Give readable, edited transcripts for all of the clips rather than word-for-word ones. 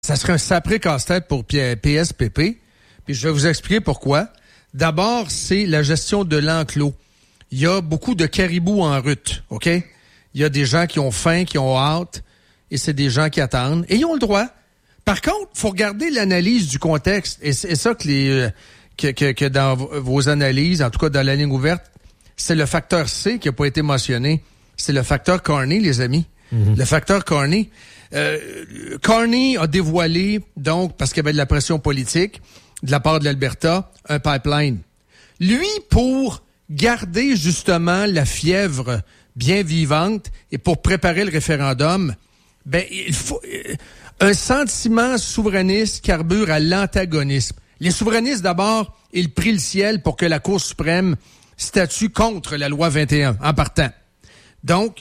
Ça serait un sacré casse-tête pour PSPP. Puis je vais vous expliquer pourquoi. D'abord, c'est la gestion de l'enclos. Il y a beaucoup de caribous en route, OK? Il y a des gens qui ont faim, qui ont hâte, et c'est des gens qui attendent. Et ils ont le droit. Par contre, il faut regarder l'analyse du contexte. Et c'est ça que dans vos analyses, en tout cas dans la ligne ouverte, c'est le facteur C qui n'a pas été mentionné. C'est le facteur Carney, les amis. Mm-hmm. Le facteur Carney. Carney a dévoilé, donc, parce qu'il y avait de la pression politique de la part de l'Alberta, un pipeline. Lui, pour garder justement la fièvre bien vivante et pour préparer le référendum, ben il faut un sentiment souverainiste carbure à l'antagonisme. Les souverainistes, d'abord, ils prient le ciel pour que la Cour suprême statue contre la loi 21 en partant. Donc,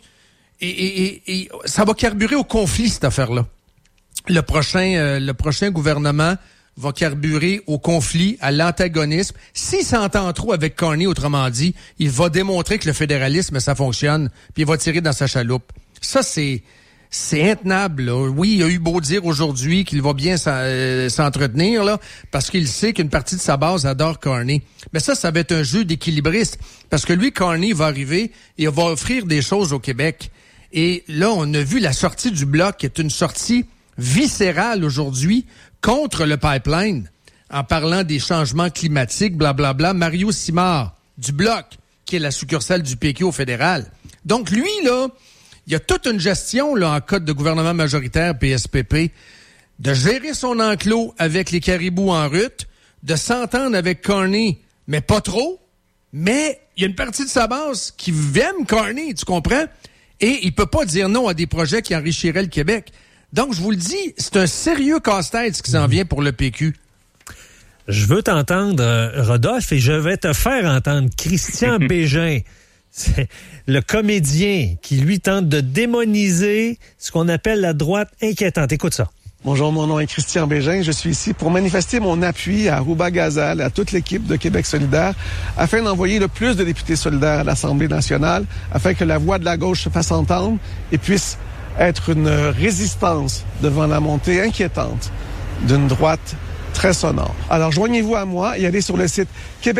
et ça va carburer au conflit, cette affaire-là. Le prochain gouvernement va carburer au conflit, à l'antagonisme. S'il s'entend trop avec Carney, autrement dit, il va démontrer que le fédéralisme, ça fonctionne, puis il va tirer dans sa chaloupe. Ça, c'est intenable, là. Oui, il a eu beau dire aujourd'hui qu'il va bien s'entretenir, là, parce qu'il sait qu'une partie de sa base adore Carney. Mais ça va être un jeu d'équilibriste, parce que lui, Carney, va arriver et il va offrir des choses au Québec. Et là, on a vu la sortie du Bloc, qui est une sortie viscérale aujourd'hui contre le pipeline, en parlant des changements climatiques, blablabla. Mario Simard, du Bloc, qui est la succursale du PQ au fédéral. Donc, lui, là, il y a toute une gestion, là, en cas de gouvernement majoritaire, PSPP, de gérer son enclos avec les caribous en route, de s'entendre avec Carney, mais pas trop. Mais il y a une partie de sa base qui aime Carney, tu comprends? Et il peut pas dire non à des projets qui enrichiraient le Québec. Donc, je vous le dis, c'est un sérieux casse-tête ce qui s'en vient pour le PQ. Je veux t'entendre, Rodolphe, et je vais te faire entendre Christian Bégin. C'est le comédien qui, lui, tente de démoniser ce qu'on appelle la droite inquiétante. Écoute ça. Bonjour, mon nom est Christian Bégin. Je suis ici pour manifester mon appui à Rouba Ghazal, à toute l'équipe de Québec solidaire, afin d'envoyer le plus de députés solidaires à l'Assemblée nationale, afin que la voix de la gauche se fasse entendre et puisse être une résistance devant la montée inquiétante d'une droite très sonore. Alors, joignez-vous à moi et allez sur le site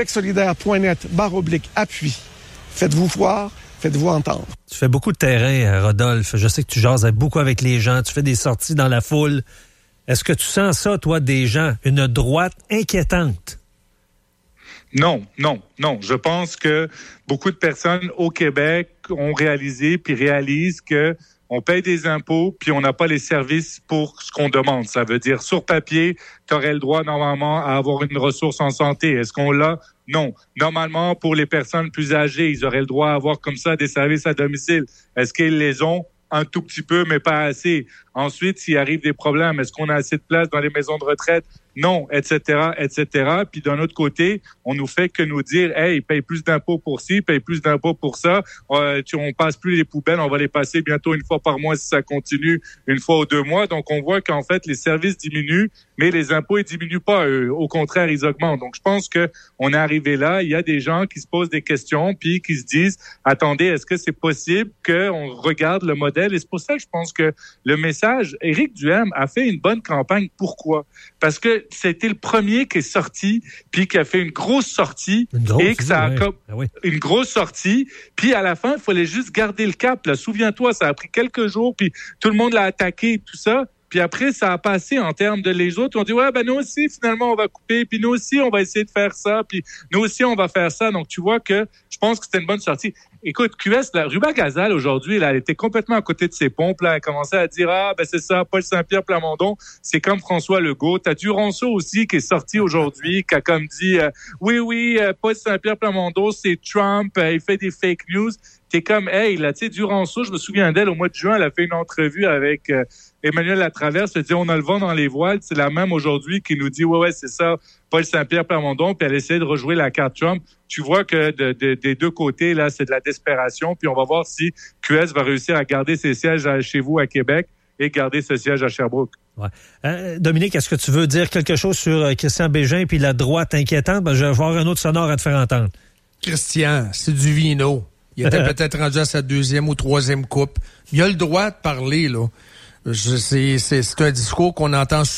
québecsolidaire.net/appui. Faites-vous voir, faites-vous entendre. Tu fais beaucoup de terrain, Rodolphe. Je sais que tu jases beaucoup avec les gens. Tu fais des sorties dans la foule. Est-ce que tu sens ça, toi, des gens, une droite inquiétante? Non. Je pense que beaucoup de personnes au Québec ont réalisé puis réalisent que on paye des impôts, puis on n'a pas les services pour ce qu'on demande. Ça veut dire, sur papier, tu aurais le droit, normalement, à avoir une ressource en santé. Est-ce qu'on l'a? Non. Normalement, pour les personnes plus âgées, ils auraient le droit à avoir comme ça des services à domicile. Est-ce qu'ils les ont? Un tout petit peu, mais pas assez. Ensuite, s'il arrive des problèmes, est-ce qu'on a assez de place dans les maisons de retraite? Non, etc., etc. Puis d'un autre côté, on nous fait que nous dire, hey, ils payent plus d'impôts pour ci, ils payent plus d'impôts pour ça. On passe plus les poubelles, on va les passer bientôt une fois par mois si ça continue, une fois ou 2 mois. Donc on voit qu'en fait les services diminuent, mais les impôts ils diminuent pas. Au contraire, ils augmentent. Donc je pense que on est arrivé là. Il y a des gens qui se posent des questions puis qui se disent, attendez, est-ce que c'est possible qu'on regarde le modèle? Et c'est pour ça que je pense que le message, Éric Duhaime a fait une bonne campagne. Pourquoi? Parce que c'était le premier qui est sorti, puis qui a fait une grosse sortie, et que ça a une grosse sortie, puis à la fin, il fallait juste garder le cap. Là, souviens-toi, ça a pris quelques jours, puis tout le monde l'a attaqué, tout ça. Puis après, ça a passé en termes de les autres. On dit, ouais, ben nous aussi, finalement, on va couper. Puis nous aussi, on va essayer de faire ça. Puis nous aussi, on va faire ça. Donc, tu vois que je pense que c'était une bonne sortie. Écoute, QS, Rouba Ghazal, aujourd'hui, là, elle était complètement à côté de ses pompes. Là, elle commençait à dire, ah, ben c'est ça, Paul Saint-Pierre Plamondon, c'est comme François Legault. T'as Duranceau aussi qui est sorti aujourd'hui, qui a comme dit, oui, Paul Saint-Pierre Plamondon, c'est Trump, il fait des fake news. T'es comme, hey, là, tu sais, Duranceau, je me souviens d'elle, au mois de juin, elle a fait une entrevue avec Emmanuel Latraverse, elle dit, on a le vent dans les voiles. C'est la même aujourd'hui qui nous dit, ouais, c'est ça, Paul Saint-Pierre Plamondon, puis elle essaie de rejouer la carte Trump. Tu vois que des deux côtés, là, c'est de la desperation, puis on va voir si QS va réussir à garder ses sièges chez vous à Québec et garder ce siège à Sherbrooke. Ouais. Dominique, est-ce que tu veux dire quelque chose sur Christian Bégin puis la droite inquiétante? Ben, je vais avoir un autre sonore à te faire entendre. Christian, c'est du vino. Il était peut-être rendu à sa 2e ou 3e coupe. Il a le droit de parler, là. C'est un discours qu'on entend